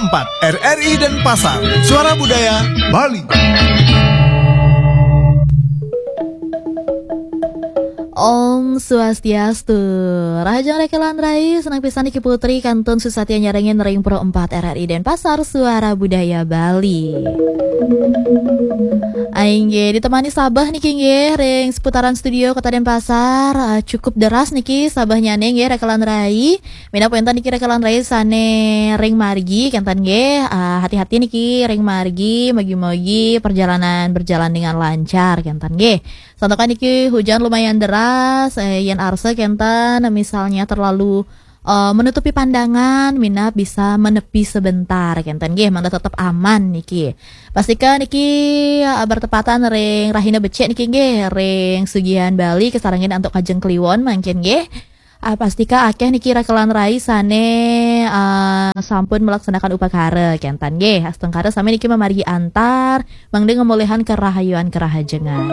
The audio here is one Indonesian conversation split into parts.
101,4 RRI Denpasar, Suara Budaya Bali. Om Swastiastu. Rahajang Rekelan Rai, senang pisan Niki Putri Kantun Susatya nyarengin Ring Pro 4 RRI Denpasar, Suara Budaya Bali. Aing ge ditemani Sabah niki nge ring seputaran studio Kota Denpasar. Cukup deras niki Sabahnya neng ge Rekelan Rai. Mina pointan niki Rekelan Rai sane ring margi kentan ge hati-hati niki ring margi mogi-mogi perjalanan berjalan dengan lancar kentan ge. Santokan niki hujan lumayan deras yen arse kentan misalnya terlalu menutupi pandangan, mina bisa menepi sebentar kentan ge mangga tetap aman niki. Pastikan niki bertepatan ring Rahina Becek niki ge ring Sugihan Bali kesarangin untuk Kajeng Kliwon mangken ge. Pastika akeh niki Rekelan Rai sane sampun melaksanakan upakara kentan ge. Astengkara sami niki memargi antar mangde ngemulihan kerahayuan kerahajengan.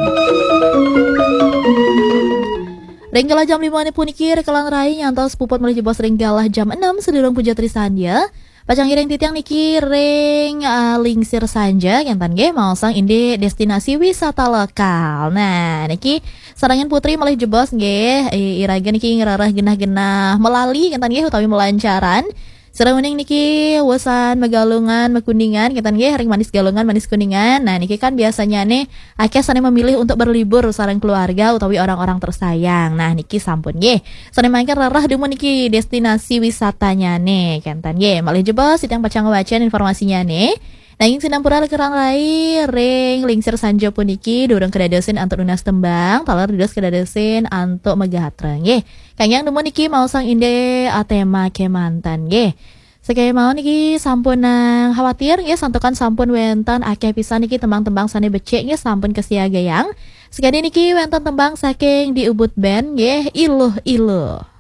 Ringgalah jam 5 pun iki Rekelan Rai nyantol sepuput menuju bos ringgalah jam 6 sedurung puja Trisandya. Pacang ireng titiang niki ring lingsir sanja kentan ge maosang inde destinasi wisata lokal. Nah, niki sarangin putri malih jebos ge iraga niki ngerarah genah-genah melali kentan ge utawi melancaran. Sereuning niki wesan Megalungan Mekuningan kentan ge ring manis galungan manis kuningan. Nah niki kan biasanya nih akeh sane memilih untuk berlibur sareng keluarga utawi orang-orang tersayang. Nah niki sampun ge sane mangke rarah demun niki destinasi wisatanya nih kentan ge malih jebos sitiang pacang wacan informasinya nih. Nanging sinampura Rekelan Rai ring lingsir sanjo puniki durung kedadosin antuk lunas tembang talar didos kedadosin antuk megahatreng nggih. Kangyang nemu niki mau sang inde tema kemantan nggih. Sekaya mau niki sampun nang khawatir nggih santukan sampun wenten akeh pisan niki tembang-tembang sane becek nggih sampun kesiagayang. Sekali niki wenten tembang saking di Ubud Band nggih Iluh Iluh.